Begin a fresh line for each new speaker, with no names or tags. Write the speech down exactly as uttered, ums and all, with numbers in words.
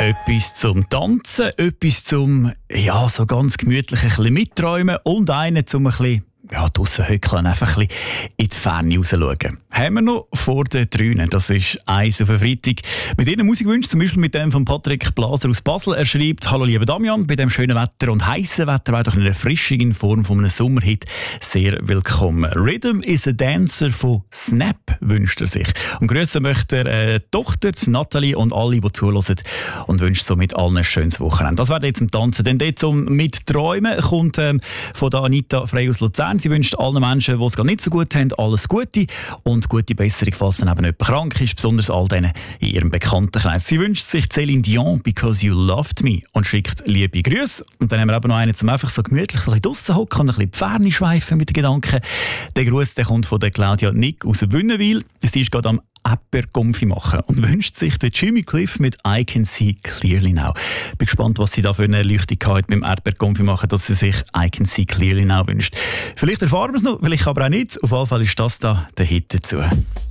Etwas zum Tanzen, etwas zum, ja, so ganz gemütlich ein bisschen mitträumen und einen zum ein bisschen, ja, draussen hückeln, einfach ein bisschen in die Ferne rausschauen. Haben wir noch vor den Trünen. Das ist eins auf den Freitag. Mit Ihnen Musikwünschen, zum Beispiel mit dem von Patrick Blaser aus Basel. Er schreibt: Hallo lieber Damian, bei dem schönen Wetter und heißen Wetter wäre doch eine Erfrischung in Form von einem Sommerhit sehr willkommen. Rhythm is a Dancer von Snap wünscht er sich. Und grüßen möchte er äh, die Tochter, die Nathalie und alle, die zuhören, und wünscht somit allen ein schönes Wochenende. Das wäre jetzt zum Tanzen. Denn dort zum Mitträumen kommt ähm, von der Anita Frey aus Luzern. Sie wünscht allen Menschen, die es gerade nicht so gut haben, alles Gute und gute Besserung, falls dann eben jemand krank ist, besonders all denen in ihrem Bekanntenkreis. Sie wünscht sich Céline Dion, «Because You Loved Me», und schickt liebe Grüße. Und dann haben wir eben noch einen, zum einfach so gemütlich ein bisschen draussen hocken und ein bisschen die Ferne schweifen mit den Gedanken. Der Gruß, der kommt von der Claudia Nick aus Wünnewil. Sie ist gerade am Erdbeerkonfi machen und wünscht sich den Jimmy Cliff mit «I Can See Clearly Now». Bin gespannt, was sie da für eine Erleuchtung hat mit dem Erdbeerkonfi machen, dass sie sich «I Can See Clearly Now» wünscht. Vielleicht erfahren wir es noch, vielleicht aber auch nicht. Auf jeden Fall ist das da der Hit dazu.